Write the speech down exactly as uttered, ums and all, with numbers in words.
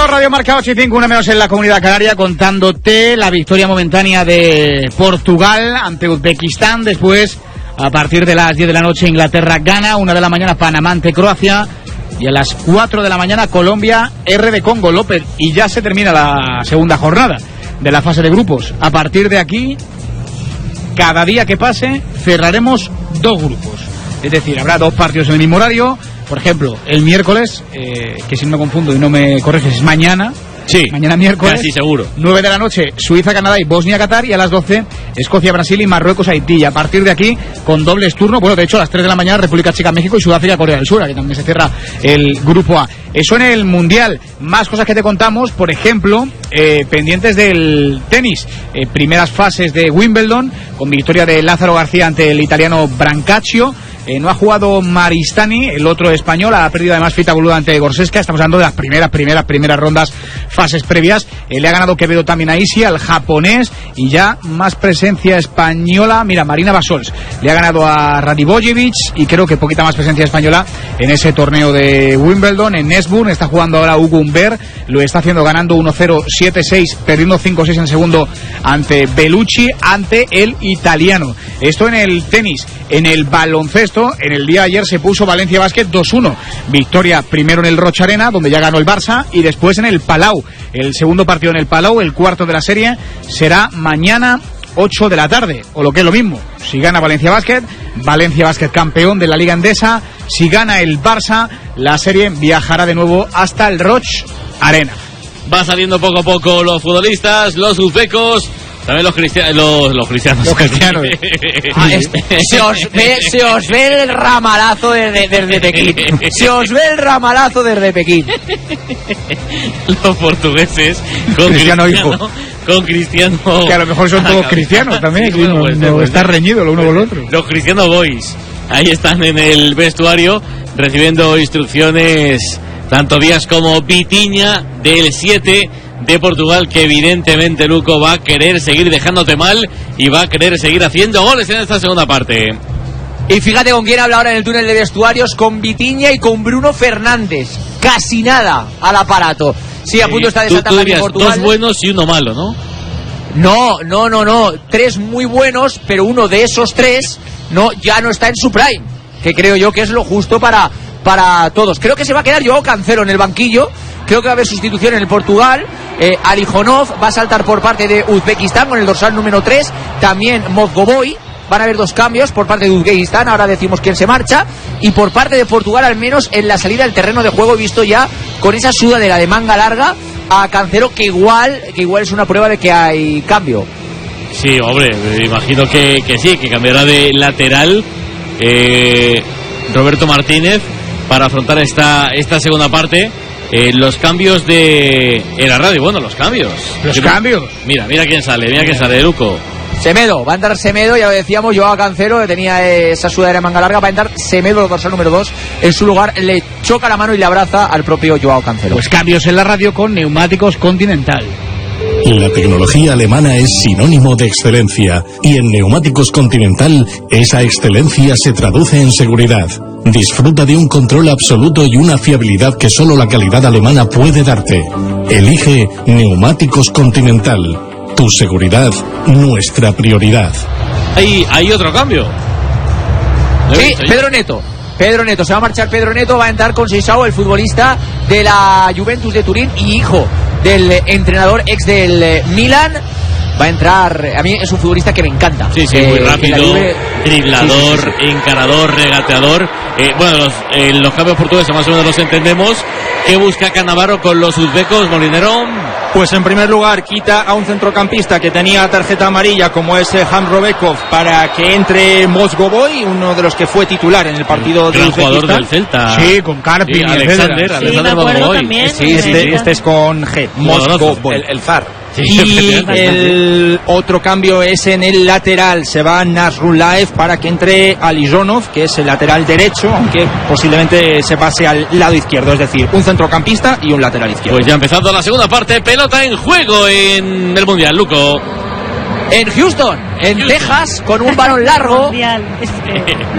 Radio Marca ocho y cinco, una menos en la Comunidad Canaria, contándote la victoria momentánea de Portugal ante Uzbekistán. Después, a partir de las diez de la noche, Inglaterra gana. Una de la mañana, Panamá ante Croacia. Y a las cuatro de la mañana, Colombia, R de Congo, López. Y ya se termina la segunda jornada de la fase de grupos. A partir de aquí, cada día que pase, cerraremos dos grupos. Es decir, habrá dos partidos en el mismo horario. Por ejemplo, el miércoles, eh, que si no me confundo y no me corriges, es mañana. Sí, mañana miércoles. casi seguro. nueve de la noche, Suiza, Canadá y Bosnia, Qatar. Y a las doce, Escocia, Brasil y Marruecos, Haití. Y a partir de aquí, con dobles turnos, bueno, de hecho, a las tres de la mañana, República Checa, México y Sudáfrica, Corea del Sur, que también se cierra el grupo A. Eso en el Mundial. Más cosas que te contamos, por ejemplo, eh, pendientes del tenis. Eh, primeras fases de Wimbledon, con victoria de Lázaro García ante el italiano Brancaccio. Eh, no ha jugado Maristani, el otro español, ha perdido además Fita Boluda ante Gorseska. Estamos hablando de las primeras, primeras, primeras rondas, fases previas. Eh, le ha ganado Quevedo también a Isi, al japonés, y ya más presencia española. Mira, Marina Basols le ha ganado a Radivojevic, y creo que poquita más presencia española en ese torneo de Wimbledon. En Esburn está jugando ahora Hugo Humbert, lo está haciendo ganando uno cero, siete seis, perdiendo cinco seis en segundo ante Bellucci, ante el italiano. Esto en el tenis. En el baloncesto, en el día de ayer se puso Valencia Basket dos uno. Victoria primero en el Rocha Arena, donde ya ganó el Barça, y después en el Palau. El segundo partido en el Palau, el cuarto de la serie, será mañana ocho de la tarde, o lo que es lo mismo. Si gana Valencia Basket, Valencia Basket campeón de la Liga Endesa. Si gana el Barça, la serie viajará de nuevo hasta el Rocha Arena. Va saliendo poco a poco los futbolistas, los uzbecos. También los cristianos. Los, los cristianos. Los cristianos. Ah, es, se, os ve, se os ve el ramalazo desde, desde Pekín. Se os ve el ramalazo desde Pekín. Los portugueses. Con Cristiano, cristiano, hijo. Con Cristiano. Que a lo mejor son todos cristianos también. Sí, bueno, no, pues, no pues, está reñido lo uno con lo otro. Los Cristiano Boys. Ahí están en el vestuario recibiendo instrucciones tanto Díaz como Vitinha del siete de Portugal, que evidentemente, Luco, va a querer seguir dejándote mal y va a querer seguir haciendo goles en esta segunda parte. Y fíjate con quién habla ahora en el túnel de vestuarios, con Vitinha y con Bruno Fernández. Casi nada al aparato. Sí, a punto está de saltar también Portugal. Dos buenos y uno malo, ¿no? No, no, no, no. Tres muy buenos, pero uno de esos tres no, ya no está en su prime. Que creo yo que es lo justo para, para todos. Creo que se va a quedar Joao Cancelo en el banquillo. Creo que va a haber sustitución en el Portugal. eh, Alijonov va a saltar por parte de Uzbekistán con el dorsal número tres. También Mozgoboy. Van a haber dos cambios por parte de Uzbekistán. Ahora decimos quién se marcha. Y por parte de Portugal, al menos en la salida del terreno de juego, he visto ya con esa sudadera de manga larga a Cancelo, que igual, que igual es una prueba de que hay cambio. Sí, hombre, me imagino que, que sí, que cambiará de lateral eh, Roberto Martínez para afrontar esta, esta segunda parte. Eh, los cambios de... En la radio, bueno, los cambios. Los cambios. Mira, mira quién sale, mira quién sale, Luco. Semedo, va a entrar Semedo, ya lo decíamos, Joao Cancelo, que tenía esa sudadera de manga larga, va a entrar Semedo, dorsal número dos, en su lugar, le choca la mano y le abraza al propio Joao Cancelo. Pues cambios en la radio con Neumáticos Continental. La tecnología alemana es sinónimo de excelencia, y en Neumáticos Continental esa excelencia se traduce en seguridad. Disfruta de un control absoluto y una fiabilidad que solo la calidad alemana puede darte. Elige Neumáticos Continental. Tu seguridad, nuestra prioridad. Hay, hay otro cambio. Sí, Pedro Neto. Pedro Neto, se va a marchar Pedro Neto, va a entrar con Seixao, el futbolista de la Juventus de Turín y hijo del entrenador ex del Milan. Va a entrar, a mí es un futbolista que me encanta. Sí, sí, eh, muy rápido, Juve... driblador, sí, sí, sí. encarador, regateador. Eh, bueno, los, eh, los cambios portugueses más o menos los entendemos. ¿Qué busca Cannavaro con los uzbecos, Molinero? Pues en primer lugar quita a un centrocampista que tenía tarjeta amarilla como es Ham Robekov para que entre Mozgoboy, uno de los que fue titular en el partido de gran Uzbekistán. Jugador del Celta. Sí, con Karpin, sí, Alexander, sí, Alexander me acuerdo Mozgoboy. también. Sí, este, este es con G, Mozgoboy, el, el zar. Sí, y el otro cambio es en el lateral. Se va Nasrullaev para que entre Alijonov, que es el lateral derecho, aunque posiblemente se pase al lado izquierdo. Es decir, un centrocampista y un lateral izquierdo. Pues ya empezando la segunda parte, pelota en juego en el Mundial, Luco. En Houston, en Houston. Texas, con un balón largo. Mundial. Es que...